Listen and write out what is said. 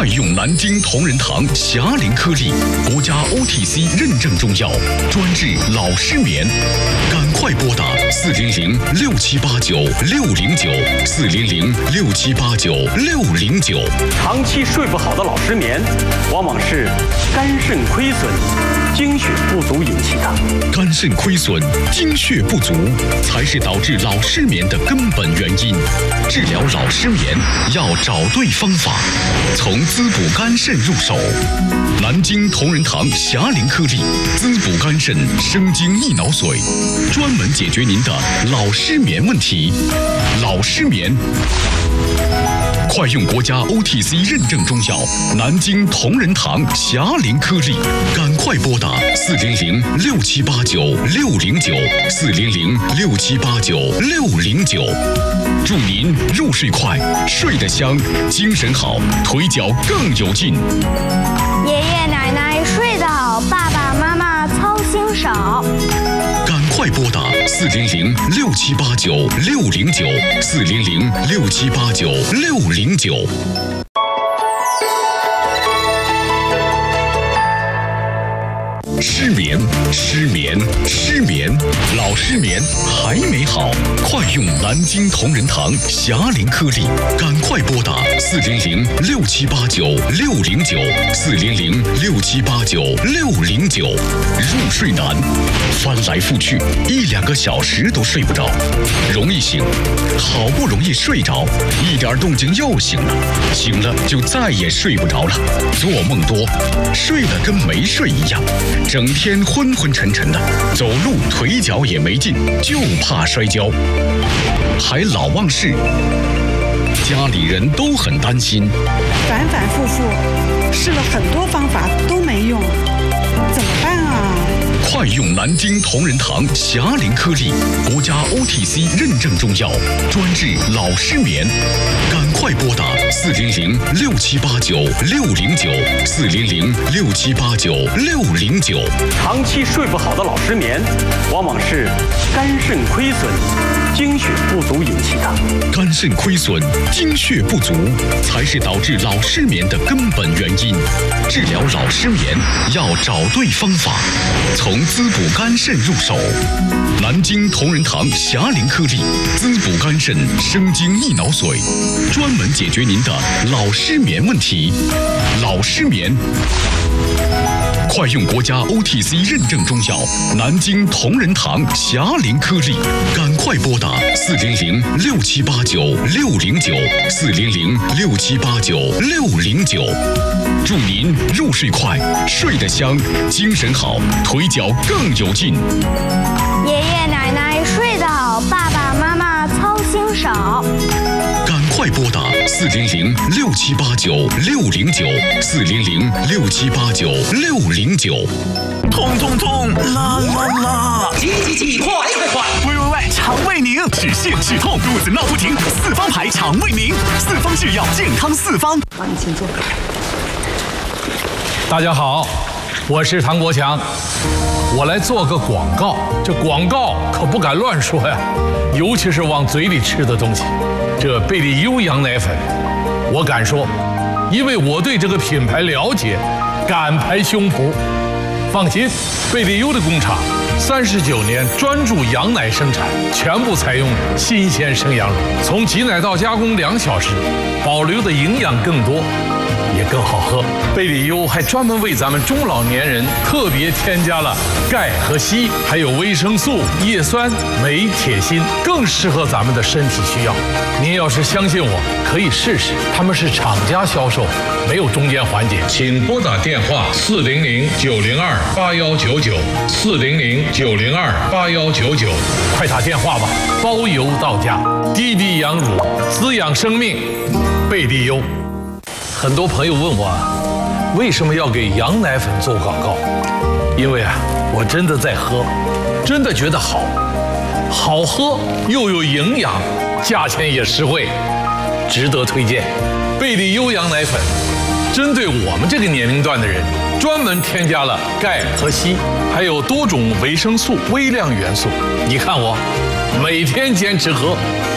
快用南京同仁堂霞龄颗粒，国家 OTC 认证中药，专治老失眠。赶快拨打400-6789609，400-6789609。 长期睡不好的老失眠，往往是肝肾亏损、精血不足引起的。 肝肾亏损、精血不足，才是导致老失眠的根本原因。治疗老失眠要找对方法，从滋补肝肾入手。南京同仁堂霞龄颗粒，滋补肝肾、生津益脑髓，专门解决您的老失眠问题。老失眠，快用国家 OTC 认证中药南京同仁堂霞龄颗粒，赶快拨打400-6789609，400-6789609。祝您入睡快，睡得香，精神好，腿脚更有劲。 爷爷奶奶睡得好，爸爸妈妈操心少。 赶快拨打400-6789609，400-6789609。失眠，失眠，失眠，老失眠还没好，快用南京同仁堂霞龄颗粒，赶快拨打400-6789609，400-6789609。入睡难，翻来覆去1-2个小时都睡不着，容易醒，好不容易睡着，一点动静又醒了，醒了就再也睡不着了，做梦多，睡得跟没睡一样。整天昏昏沉沉的，走路腿脚也没劲，就怕摔跤，还老忘事，家里人都很担心。 反反复复试了很多方法都没用，怎么办啊？ 快用南京同仁堂霞龄颗粒，国家 OTC 认证中药，专治老失眠。赶快拨打 400-6789609，400-6789609。长期睡不好的老失眠，往往是肝肾亏损、精血不足引起的。 肝肾亏损、精血不足，才是导致老失眠的根本原因。治疗老失眠要找对方法，从滋补肝肾入手。南京同仁堂霞龄颗粒，滋补肝肾、生津益脑髓，专门解决您的老失眠问题。老失眠，快用国家 OTC 认证中药南京同仁堂霞龄颗粒，赶快拨打400-6789609，400-6789609。祝您入睡快，睡得香，精神好，腿脚更有劲。 爷爷奶奶睡得好，爸爸妈妈操心少。 赶快拨打400-6789609，400-6789609。 痛痛痛，啦啦啦！ 急，快！ 喂，肠胃宁，止泻止痛，肚子闹不停，四方牌肠胃宁，四方制药，健康四方。 好，你请坐。 大家好，我是唐国强，我来做个广告。这广告可不敢乱说呀，尤其是往嘴里吃的东西。这贝利优羊奶粉，我敢说，因为我对这个品牌了解，敢拍胸脯。放心，贝利优的工厂39年专注羊奶生产，全部采用新鲜生羊乳，从挤奶到加工2小时，保留的营养更多，也更好喝。贝利优还专门为咱们中老年人特别添加了钙和硒，还有维生素、叶酸、镁、铁、锌，更适合咱们的身体需要。您要是相信我，可以试试，他们是厂家销售，没有中间环节。请拨打电话400-902-8199，400-902-8199，快打电话吧，包邮到家。滴滴羊乳，滋养生命，贝利优。很多朋友问我，为什么要给羊奶粉做广告？因为我真的在喝，真的觉得好喝又有营养，价钱也实惠，值得推荐。贝利优羊奶粉针对我们这个年龄段的人，专门添加了钙和硒，还有多种维生素、微量元素。你看我每天坚持喝，